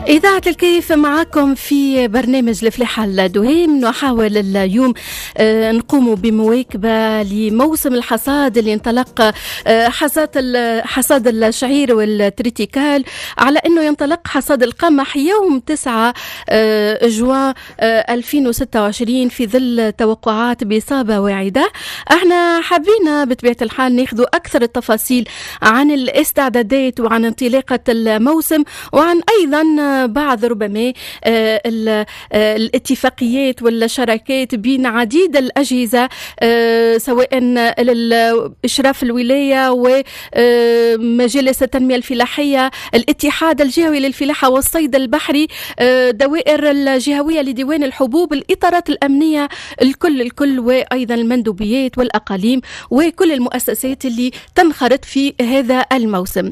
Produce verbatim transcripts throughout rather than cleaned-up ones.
إذاعة الكيف معكم في برنامج الفلاحة الدوام. نحاول اليوم نقوم بمواكبة لموسم الحصاد اللي انطلق حصاد حصاد الشعير والتريتيكال، على أنه ينطلق حصاد القمح يوم تسعة جوان ألفين وستة وعشرين في ظل توقعات بإصابة واعدة. احنا حابين بطبيعة الحال ناخذ أكثر التفاصيل عن الاستعدادات وعن انطلاقة الموسم، وعن أيضا بعض ربما الاتفاقيات والشراكات بين عديد الأجهزة، سواء الإشراف الولاية ومجالس التنمية الفلاحية، الاتحاد الجهوي للفلاحة والصيد البحري، دوائر الجهوية لديوان الحبوب، الإطارات الأمنية، الكل الكل وأيضا المندوبيات والأقاليم وكل المؤسسات اللي تنخرط في هذا الموسم.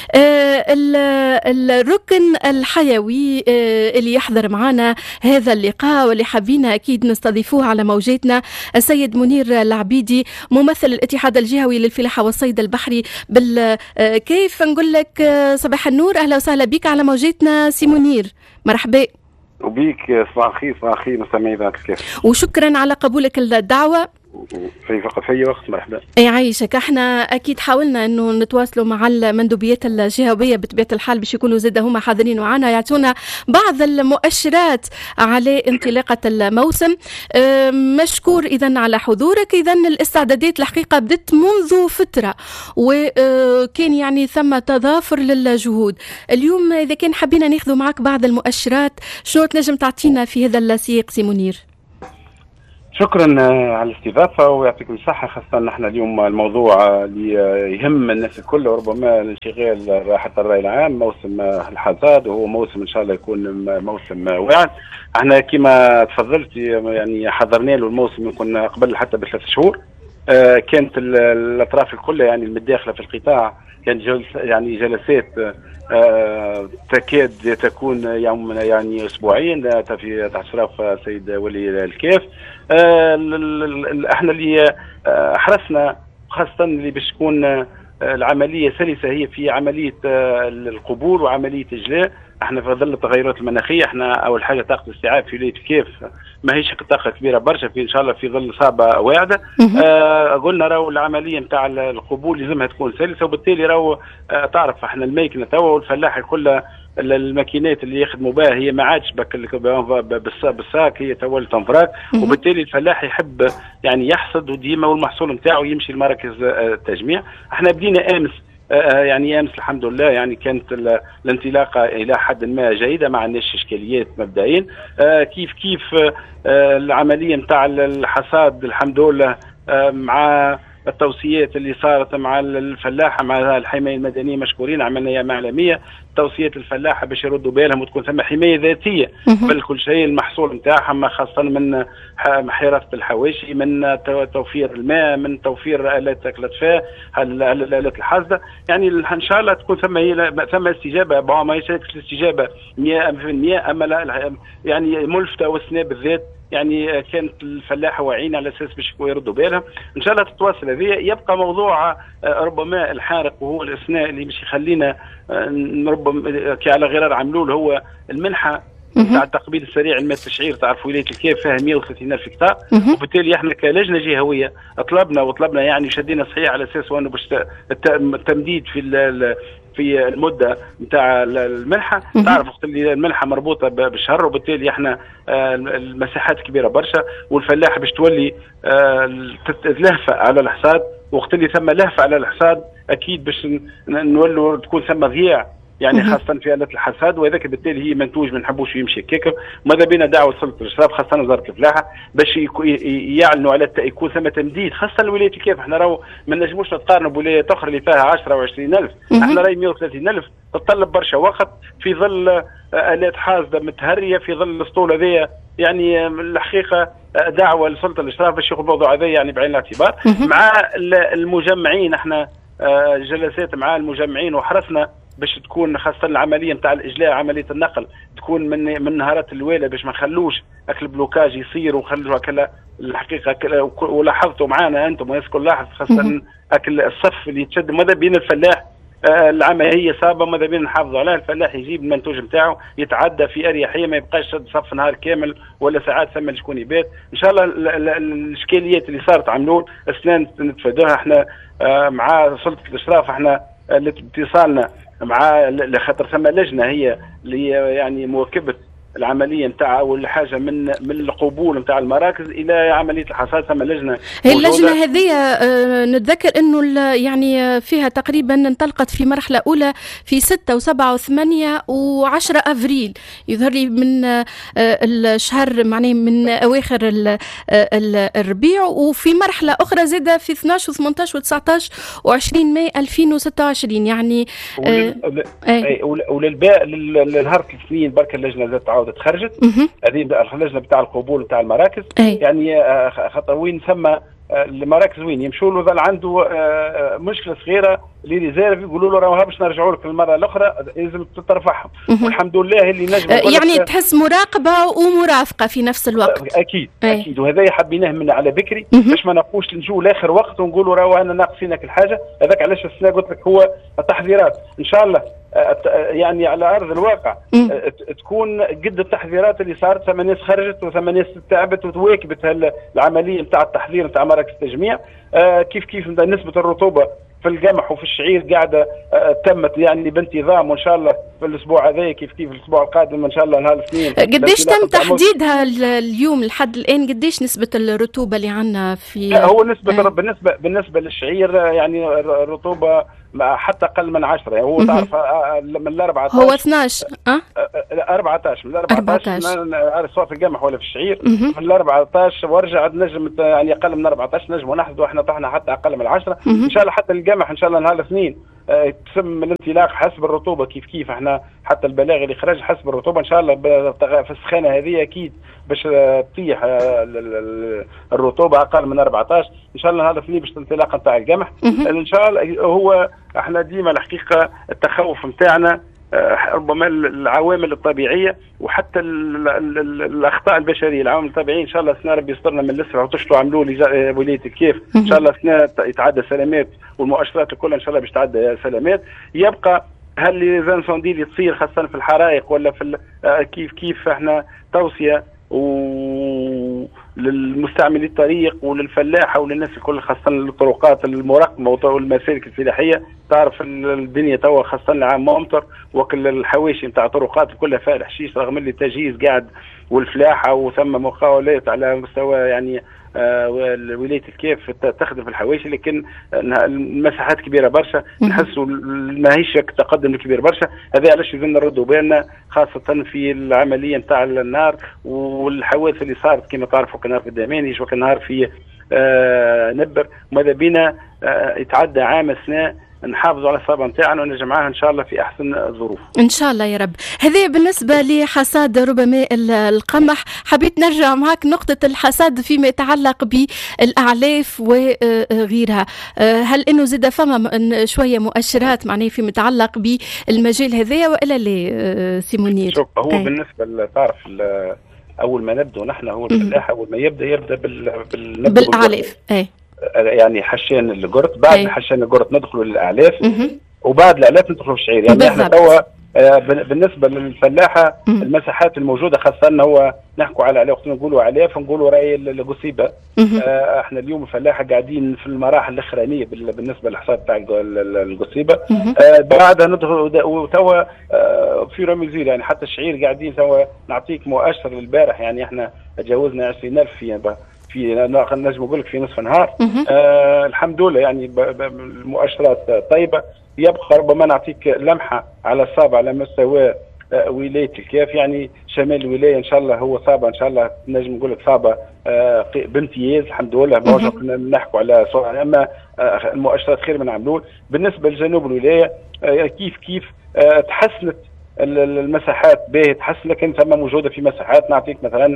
الركن الحيوي اللي يحضر معنا هذا اللقاء واللي حابين أكيد نستضيفوه على موجاتنا السيد منير العبيدي، ممثل الاتحاد الجهوي للفلاحة والصيد البحري بالكيف. نقول لك صباح النور، أهلا وسهلا بك على موجاتنا سي منير، مرحبا. وبيك صباح الخير. صباح الخير مستمعي إذاعة الكيف، وشكرا على قبولك الدعوة. في فقط في أي وقت مرحبا. يعيشك. احنا اكيد حاولنا انه نتواصلوا مع المندوبيات الجهويه بطبيعه الحال باش يكونوا زاد هما حاضرين معنا يعطونا بعض المؤشرات على انطلاقه الموسم. مشكور اذا على حضورك. اذا الاستعدادات الحقيقه بدت منذ فتره وكان يعني ثم تضافر للجهود. اليوم اذا كان حبينا ناخذ معك بعض المؤشرات، شنو تنجم تعطينا في هذا السياق سي منير؟ شكرا على الاستضافة ويعطيكم الصحة. خاصة نحن اليوم الموضوع اللي يهم الناس الكل وربما الانشغال راحة الرأي العام، موسم الحصاد، وهو موسم إن شاء الله يكون موسم واعد. احنا كما تفضلت يعني حضرنا له الموسم يكون قبل حتى بثلاث شهور. اه كانت الأطراف الكل يعني المتداخلة في القطاع كانت جلس يعني جلسات آه تكاد تكون يوم يعني اسبوعيا في تحت اشراف السيد ولي الكيف. آه احنا اللي آه حرصنا خاصه اللي باش تكون آه العمليه سلسه هي في عمليه آه القبول وعمليه اجلاء. احنا في ظل التغيرات المناخيه، احنا اول حاجه طاقه الاستيعاب في ولايه الكيف ما هيش طاقه كبيره برشا، في ان شاء الله في ظل صعبه واعده. آه قلنا راهو العمليه نتاع القبول لازمها تكون سلسه، وبالتالي راهو آه تعرف احنا الماكينه توا والفلاح كلها الماكينات اللي يخدموا بها هي ما عادش بالساك، هي توا التنفراك، وبالتالي الفلاح يحب يعني يحصد وديما والمحصول نتاعو يمشي لمراكز التجميع. احنا بدينا امس يعني امس الحمد لله يعني كانت الانطلاقه الى حد ما جيده، ما عندناش اشكاليات مبدئيا. كيف كيف العمليه نتاع الحصاد الحمد لله مع التوصيات اللي صارت مع الفلاحه مع الحمايه المدنيه مشكورين، عملنا ايام معلميه توصيات الفلاحه باش يردوا بالهم وتكون ثم حمايه ذاتيه بل كل شيء المحصول نتاعهم، خاصه من حراسه الحواشي، من توفير الماء، من توفير الات الاطفاء، الالات الحاسده. يعني ان شاء الله تكون ثم هي ثم استجابه، ما يشاركش الاستجابه مئة بالمئة، اما لا يعني ملفته والسنه بالذات يعني كانت الفلاحه واعيين على اساس باش يردوا بالهم. ان شاء الله تتواصل هذه. يبقى موضوع ربما الحارق وهو الاثناء اللي باش يخلينا ربما على غرار عملول هو المنحه تاع التقبيل السريع الماء التشعير. تعرف ولايه الكيف فيها مئة وثلاثين ألف هكتار، وبالتالي احنا كلجنه جهويه طلبنا وطلبنا يعني شدينا صحيح على اساس وانه باش التمديد في في المده نتاع المنحه. تعرف وقت اللي المنحه مربوطه بالشهر، وبالتالي احنا المساحات كبيره برشا والفلاح باش تولي لهفه على الحصاد. وقت اللي ثم لهفه على الحصاد اكيد باش نولوا تكون ثم ضياع يعني خاصه في آلة الحصاد، وهذاك بالتالي هي منتوج ما نحبوش يمشي هكاك. ماذا بينا دعوه سلطه الاشراف خاصه وزاره الفلاحه باش يعلنوا على يكون ثم تمديد خاصه لولايه الكيف. احنا راهو ما نجموش نقارنوا بولايات اخرى اللي فيها عشرة وعشرين ألف، احنا راهي مئة وثلاثين ألف، تتطلب برشا وقت في ظل آلات حاسده متهريه، في ظل الاسطول هذايا. يعني الحقيقه دعوه لسلطه الاشراف باش ياخذ الموضوع هذا يعني بعين الاعتبار مع المجمعين. احنا جلسات مع المجمعين وحرصنا باش تكون خاصه العمليه نتاع الاجلاء، عمليه النقل تكون من من نهارات الويله باش ما نخلوش اكل بلوكاج يصير ونخلوا اكل الحقيقه. ولاحظتوا معنا انتم والناس الكل لاحظ خاصه اكل الصف اللي يتشد ماذا بين الفلاح آه العمليه صعبه، ماذا بينا نحافظوا عليها. الفلاح يجيب المنتوج نتاعو يتعدى في اريحيه، ما يبقاش صف نهار كامل ولا ساعات ثم شكون يبات. ان شاء الله الاشكاليات اللي صارت عملول اسنان نتفادوها. احنا آه مع سلطه الاشراف احنا اتصالنا مع لخاطر ثم لجنه هي اللي يعني مواكبه العمليه نتاع اول حاجه من من القبول نتاع المراكز الى عمليه الحصاد. ثم لجنه هي اللجنه هذه آه نتذكر انه يعني فيها تقريبا انطلقت في مرحله اولى في ستة وسبعة وثمانية وعشرة افريل، يظهر لي من آه الشهر معناه من اواخر الربيع، وفي مرحله اخرى زاده في اثناش وثمانية وتسعطاش وعشرين ماي ألفين وستة وعشرين. يعني آه اي وللباء للنهار ثلاث سنين برك اللجنه زادت عاودت خرجت. هذه اللجنه بتاع القبول بتاع المراكز. أي. يعني خاطر وين ثم المراكز وين يمشوا له ظل عنده مشكله صغيره اللي ريزيرف يقولوا له راه باش نرجعوا لك المره الاخرى لازم ترفعهم. والحمد لله اللي نجم يعني تحس مراقبه ومرافقه في نفس الوقت. اكيد أي. اكيد وهذا حبيناه من على بكري باش ما نبقوش نجوا لاخر وقت ونقولوا راه انا ناقصينك الحاجه. هذاك علاش السنه قلت لك هو التحذيرات ان شاء الله يعني على ارض الواقع تكون قد التحذيرات اللي صارت. ثم ناس خرجت وثم ناس تعبت وتواكبت العمليه نتاع التحذير نتاع مراكز التجميع. كيف كيف نسبه الرطوبه في القمح وفي الشعير قاعده تمت يعني بانتظام، وان شاء الله في الاسبوع هذا كيف كيف الاسبوع القادم ان شاء الله نهار الاثنين. قديش تم تحديدها اليوم لحد الان؟ قديش نسبه الرطوبه اللي عندنا في هو نسبه بالنسبه بالنسبه للشعير يعني الرطوبه حتى اقل من عشرة. يعني هو تعرف من الأربعة عشر هو اثناش اه أربعة عشر من الأربعة عشر سواء في القمح ولا في الشعير. من الأربعة عشر ورجع نجم يعني اقل من أربعة عشر نجم ونحن احنا طحنا حتى اقل من العشرة ان شاء الله. حتى القمح ان شاء الله نهار الاثنين تسمى الانطلاق حسب الرطوبه. كيف كيف احنا حتى البلاغ اللي خرج حسب الرطوبه ان شاء الله في السخانه هذه اكيد باش تطيح الرطوبه اقل من أربعة عشر ان شاء الله. هذا الاثنين باش الانطلاق نتاع القمح ان شاء الله. هو احنا ديما الحقيقه التخوف نتاعنا ربما العوامل الطبيعيه وحتى الاخطاء البشريه. العوامل الطبيعيه ان شاء الله سنة ربي يسترنا من الاسرع وتشلوا عملوا لي ولايه الكيف ان شاء الله سنة يتعدى سلامات والمؤشرات كلها ان شاء الله باش تعدى سلامات. يبقى هل لي زانسوندي اللي تصير خاصه في الحرائق ولا في كيف كيف احنا توصيه وللمستعملي الطريق وللفلاحه وللناس الكل خاصه الطرقات المراقمه والمسالك الفلاحيه. تعرف الدنيا توا خاصه العام ممطر وكل الحواشي نتاع طرقات كلها فيها الحشيش رغم اللي التجهيز قاعد والفلاحه وثم محاولات على مستوى يعني آه ولايه الكيف تخدم في الحواشي، لكن المساحات كبيره برشا نحسوا ماهيش تقدم كبير برشا. هذا علاش لازم نردوا بالنا خاصه في العمليه نتاع النار والحوادث اللي صارت كما تعرفوا كنهار في الدمانيش وكنهار في آه نبر. وماذا بينا آه يتعدى عام سنه نحافظوا على الصابه نتاعنا ونرجع معاها ان شاء الله في احسن الظروف ان شاء الله يا رب. هذه بالنسبه لحصاد ربما القمح. حبيت نرجع معك نقطه الحصاد فيما يتعلق بالاعلاف وغيرها. هل انه زاد فما شويه مؤشرات معناه فيما يتعلق بالمجال هذا والا لا سي منير؟ شوف هو أي. بالنسبه تعرف اول ما نبدا نحن هو الفلاح اول ما يبدا يبدا بال بالاعلاف اي يعني حشان القرط. بعد أي. حشان القرط ندخلوا للاعلاف وبعد الاعلاف ندخلوا في الشعير. يعني بالضبط. احنا توا بالنسبه للفلاحه مم. المساحات الموجوده خاصه انه هو نحكوا على عليه وقت نقولوا اعلاف نقولوا راي القصيبه. آه احنا اليوم الفلاحه قاعدين في المراحل الاخرانيه بالنسبه للحصاد تاع القصيبه. آه بعدها ندخل وتوا آه في رمزيل يعني حتى الشعير قاعدين توا. نعطيك مؤشر للبارح يعني احنا تجاوزنا عشرين ألف في في نجم نقول لك في نصف نهار. آه الحمد لله يعني المؤشرات طيبه. يبقى ربما نعطيك لمحه على الصابع على مستوى آه ولايه الكيف يعني شمال الولايه ان شاء الله هو صابه ان شاء الله نجم نقول لك صابه آه بامتياز الحمد لله. ما كنا نحكوا على صورة اما آه المؤشرات خير من عملول. بالنسبه لجنوب الولايه آه كيف كيف آه تحسنت المساحات به تحسن، لكن ثم موجوده في مساحات. نعطيك مثلا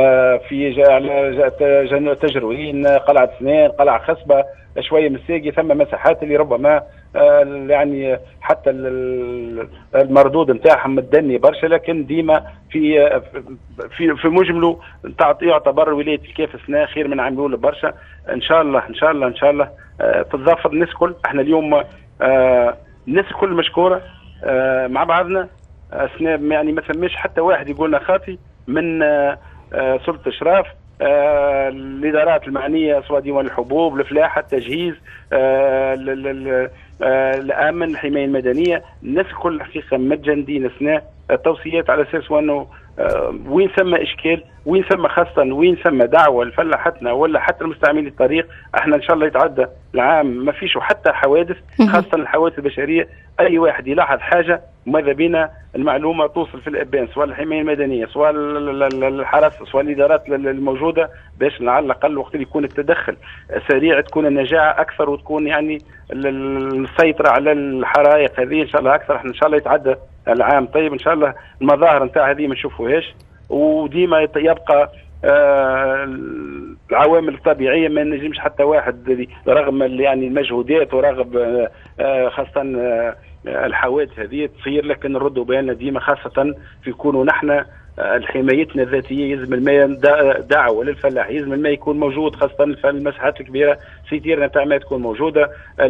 في تجروين قلعه سنان قلعه خصبه شويه مساقي ثم مساحات اللي ربما يعني حتى المردود نتاعهم متدني برشا، لكن ديما في في في مجمله يعتبر ولايه الكيف سنة خير من عملول برشا. ان شاء الله ان شاء الله ان شاء الله تتظافر الناس كل. احنا اليوم الناس الكل مشكوره آه مع بعضنا. أثناء يعني ما ثماش حتى واحد يقول لنا خاطي من آه آه سلطه اشراف، آه الادارات المعنيه سواء ديوان الحبوب، الفلاحه، التجهيز، آه آه الامن، الحمايه المدنيه، الناس الكل الحقيقه متجندين اثناء التوصيات على اساس انه آه وين ثم اشكال، وين ثم خاصه وين ثم دعوه لفلاحتنا ولا حتى المستعملين الطريق، احنا ان شاء الله يتعدى العام ما فيش حتى حوادث، خاصه الحوادث البشريه. اي واحد يلاحظ حاجه ماذا بينا المعلومه توصل في الابان، سواء الحمايه المدنيه سواء الحرس سواء الادارات الموجوده، باش على الاقل وقت اللي يكون التدخل سريع تكون النجاعه اكثر وتكون يعني السيطره على الحرائق هذه ان شاء الله اكثر. احنا ان شاء الله يتعدى العام طيب ان شاء الله. المظاهر نتاع هذه ما نشوفوهاش، وديما يبقى آه العوامل الطبيعيه ما نجمش حتى واحد رغم يعني المجهودات ورغم آه خاصه آه الحوادث هذه تصير، لكن نردوا بالنا ديما خاصه في يكونوا نحن حمايتنا الذاتيه. يلزم الماء دعوه للفلاح، يلزم الماء يكون موجود خاصه في المساحات الكبيره، سيتيرنا تاع الماء تكون موجوده،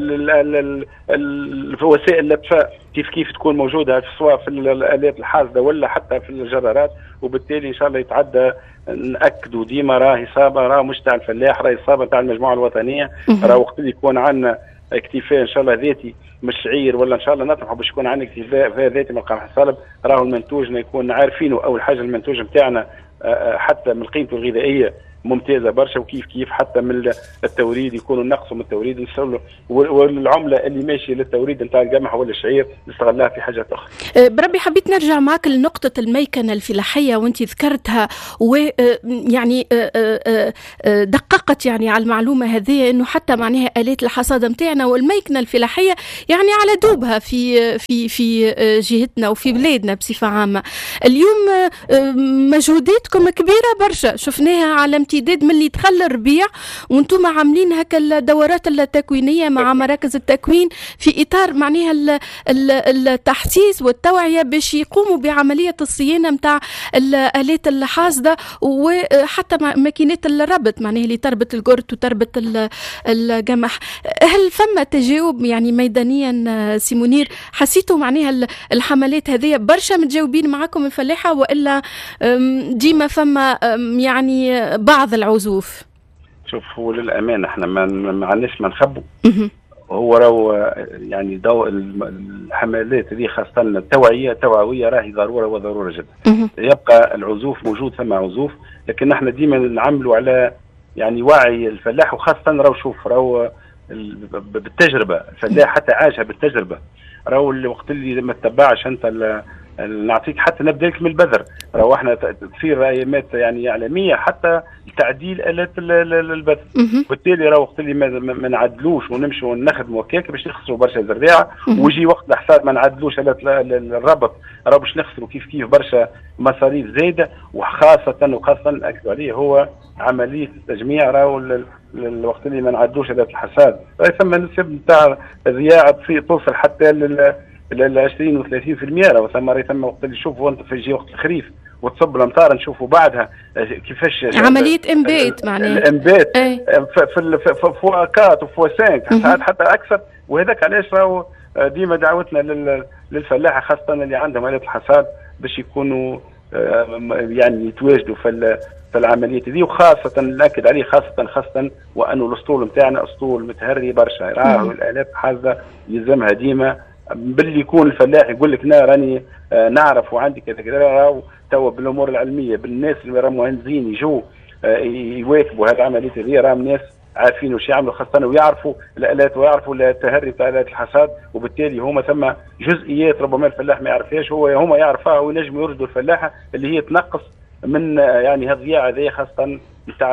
وسائل الاطفاء كيف كيف تكون موجوده سواء في الالات الحاسده ولا حتى في الجرارات، وبالتالي ان شاء الله يتعدى. ناكدوا ديما راه اصابه راه مش تاع الفلاح، راه اصابه تاع المجموعه الوطنيه، راه وقت اللي يكون عندنا اكتفاء ان شاء الله ذاتي مش شعير ولا ان شاء الله نطمحوا باش يكون عندنا اكتفاء ذاتي من القمح الصلب، راهو المنتوج يكون عارفينه. اول حاجه المنتوج نتاعنا حتى من قيمته الغذائيه ممتازه برشا، وكيف كيف حتى من التوريد يكونوا نقصوا من التوريد نستغلوا، والعمله اللي ماشيه للتوريد نتاع القمح ولا الشعير نستغلها في حاجات اخرى. بربي حبيت نرجع معك لنقطه الميكنه الفلاحيه وانت ذكرتها، ويعني دققت يعني على المعلومه هذه انه حتى معناها الات الحصاد نتاعنا والميكنه الفلاحيه يعني على دوبها في في في جهتنا وفي بلادنا بصفه عامه. اليوم مجهوداتكم كبيره برشا، شفناها على امتداد من اللي دخل الربيع وانتم عاملين هكا الدورات التكوينيه مع مراكز التكوين في اطار معناها التحسيس والتوعيه باش يقوموا بعمليه الصيانه نتاع الالات الحاسده وحتى ماكينات الربط معناها اللي تربط القرط وتربط القمح. هل فما تجاوب يعني ميدانيا سي منير؟ حسيتوا معناها الحملات هذه برشا متجاوبين معكم الفلاحه ولا ديما فما يعني بعض العزوف؟ شوف هو للأمانة احنا ما عندناش ما نخبوا، هو راهو يعني ضوء الحملات هذه خاصة التوعية التوعوية راهي ضرورة وضرورة جدا. يبقى العزوف موجود ثم عزوف، لكن احنا ديما نعملوا على يعني وعي الفلاح، وخاصة راهو شوف راهو بالتجربة الفلاح حتى عاشها بالتجربة، راهو الوقت اللي ما تتبعش انت نعطيك حتى نبدا لك من البذر، راهو احنا تصير ايامات يعني اعلاميه حتى لتعديل الات البذر، بالتالي راهو وقت اللي ما نعدلوش ونمشوا ونخدموا هكاك باش نخسروا برشا زريعه، ويجي وقت الحصاد ما نعدلوش الات الربط راهو باش نخسروا كيف كيف برشا مصاريف زايده، وخاصه وخاصه ناكدوا عليه هو عمليه التجميع، راهو الوقت اللي ما نعدلوش الات الحصاد ثم نسب نتاع الزياعه توصل حتى لل ل عشرين و ثلاثين بالمئة، راه ثم ثم وقت اللي تشوفوا انت في يجي وقت الخريف وتصب الامطار نشوفوا بعدها كيفاش عمليه انبات معناها الانبات في في فوكات وفوسانك ساعات حتى اكثر، وهذاك علاش راهو ديما دعوتنا للفلاحه خاصه اللي عندهم آلات الحصاد باش يكونوا يعني يتواجدوا في في العمليات هذه، وخاصه ناكد عليه خاصه خاصه وانه الاسطول نتاعنا اسطول متهري برشا، راهو الالات الحاسده يلزمها ديما باللي يكون الفلاح يقول لك نا راني آه نعرف وعندي كذا كذا، راهو توا بالامور العلميه بالناس اللي راهم مهندسين يجوا آه يواكبوا هذه العمليات هذه، راهم ناس عارفين وش يعملوا خاصه ويعرفوا الالات ويعرفوا التهري تاع الات الحصاد، وبالتالي هما ثم جزئيات ربما الفلاح ما يعرفهاش هو هما يعرفها وينجموا يرشدوا الفلاحه اللي هي تنقص من آه يعني هالضياع هذه خاصه بتاع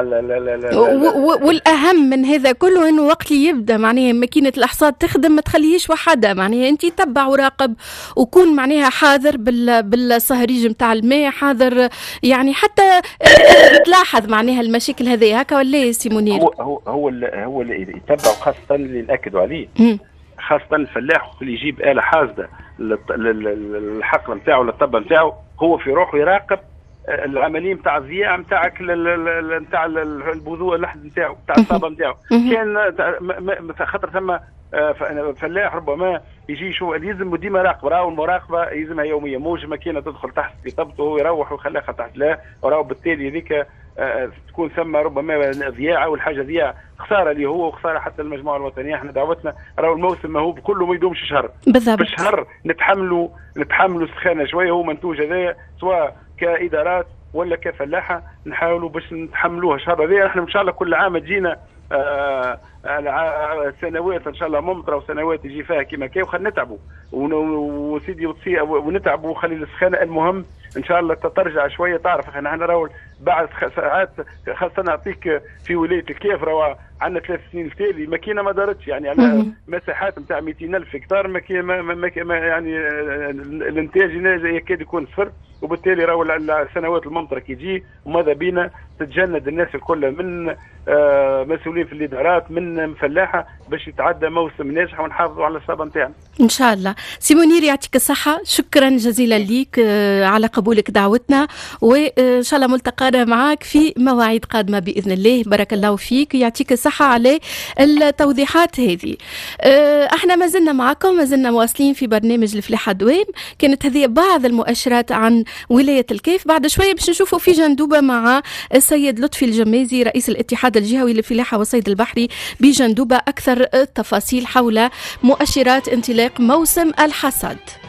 والاهم من هذا كله انه وقت اللي يبدا معناها ماكينه الاحصاد تخدم ما تخليهش وحده، معناها انت تتبع وراقب وكون معناها حاذر بال بالصهريج نتاع الماء، حاذر يعني حتى تلاحظ معناها المشاكل هذه هكا ولا سي منير؟ هو هو هو اللي هو اللي يتبع خاصه اللي ناكدوا عليه خاصه الفلاح اللي يجيب آلة حاسده للحقل نتاعو للطبه نتاعو هو في روحه يراقب العمليه نتاع الضياع نتاع نتاع البذور اللحم نتاعو نتاع الصابه نتاعو كان خاطر ثم فلاح ربما يجي يشوف يلزم ديما راقب، راهو المراقبه يلزمها يوميا، موش ماكينه تدخل تحت في طبته ويروح ويخليها تحت لا، وراهو بالتالي هذيك تكون ثم ربما ضياع او الحاجه ضياع خساره اللي هو وخساره حتى المجموعه الوطنيه. احنا دعوتنا راهو الموسم ما هو كله ما يدومش شهر بالضبط، بالشهر نتحملوا نتحملوا السخانه شويه، هو منتوج هذايا سواء كادارات ولا كفلاحه نحاولوا باش نتحملوها شهر هذايا. احنا ان شاء الله كل عام تجينا آه سنوات ان شاء الله ممطره وسنوات يجي فيها كيما كي وخلينا نتعبوا وسيدي ونتعبوا وخلي السخانه. المهم ان شاء الله ترجع شويه. تعرف احنا احنا راهو بعد ساعات خاصه نعطيك في ولايه الكيف راهو عندنا ثلاث سنين التالي ماكينه ما دارتش، يعني على مساحات نتاع مئتين ألف هكتار ما ما يعني الانتاج يكاد يكون صفر، وبالتالي راهو السنوات الممطره كي تجي وماذا بينا تتجند الناس الكل من آه مسؤولين في الادارات من فلاحه باش يتعدى موسم ناجح ونحافظوا على الصابه نتاعنا ان شاء الله. سي منير يعطيك الصحه، شكرا جزيلا ليك آه على قبولك دعوتنا، وان شاء الله ملتقانا معك في مواعيد قادمه باذن الله. بارك الله فيك، يعطيك الصحه على التوضيحات هذه. آه احنا ما زلنا معكم، ما زلنا مواصلين في برنامج الفلاحه دوام. كانت هذه بعض المؤشرات عن ولايه الكيف. بعد شويه باش نشوفوا في جندوبه مع السيد لطفي الجمازي رئيس الاتحاد الجهوي للفلاحه والصيد البحري بجندوبه، اكثر التفاصيل حول مؤشرات انطلاق موسم الحصاد.